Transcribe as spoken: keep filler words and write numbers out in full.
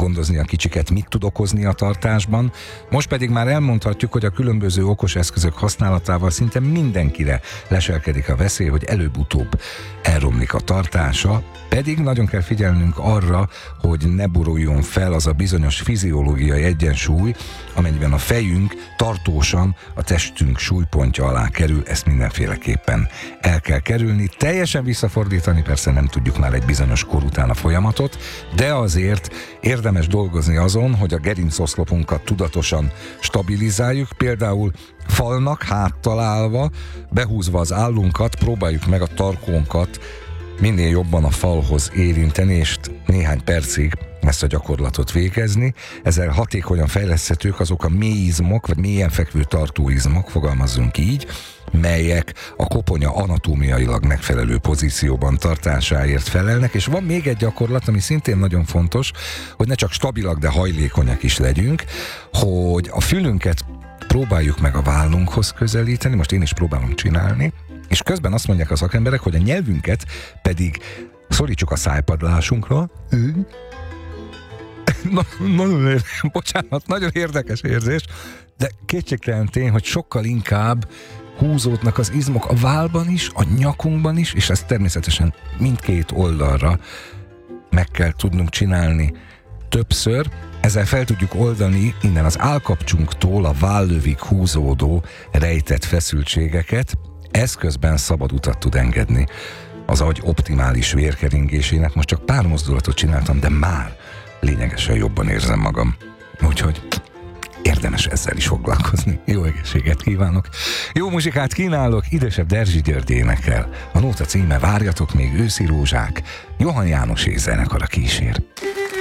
gondozni a kicsiket, mit tud okozni a tartásban. Most pedig már elmondhatjuk, hogy a különböző okos eszközök használatával szinte mindenkire leselkedik a veszély, hogy előbb-utóbb elromlik a tartása, pedig nagyon kell figyelnünk arra, hogy ne boruljon fel az a bizonyos fiziológiai egyensúly, amennyiben a fejünk tartósan a testünk súlypontja alá kerül, ezt mindenféleképpen el kell kerülni. Teljesen visszafordítani persze nem tudjuk már egy bizonyos kor után a folyamatot, de azért érdemes dolgozni azon, hogy a gerincoszlopunkat tudatosan stabilizáljuk, például falnak háttal állva, behúzva az állunkat, próbáljuk meg a tarkónkat minél jobban a falhoz érinteni, és néhány percig ezt a gyakorlatot végezni. Ezzel hatékonyan fejleszthetők azok a mélyizmok, vagy mélyen fekvő tartóizmok, fogalmazzunk így, melyek a koponya anatómiailag megfelelő pozícióban tartásáért felelnek, és van még egy gyakorlat, ami szintén nagyon fontos, hogy ne csak stabilak, de hajlékonyak is legyünk, hogy a fülünket próbáljuk meg a vállunkhoz közelíteni, most én is próbálom csinálni, és közben azt mondják a szakemberek, hogy a nyelvünket pedig szorítsuk a szájpadlásunkra. Na, nagyon, bocsánat, nagyon érdekes érzés, de kétségtelen tény, hogy sokkal inkább húzódnak az izmok a vállban is, a nyakunkban is, és ezt természetesen mindkét oldalra meg kell tudnunk csinálni többször. Ezzel fel tudjuk oldani innen az állkapcsunktól a vállövig húzódó rejtett feszültségeket, ez közben szabad utat tud engedni az agy optimális vérkeringésének. Most csak pár mozdulatot csináltam, de már lényegesen jobban érzem magam. Úgyhogy érdemes ezzel is foglalkozni. Jó egészséget kívánok! Jó muzsikát kínálok, Idesebb Derzsi György énekel. A nóta címe Várjatok még őszi rózsák, Johann János és zenekara kísér.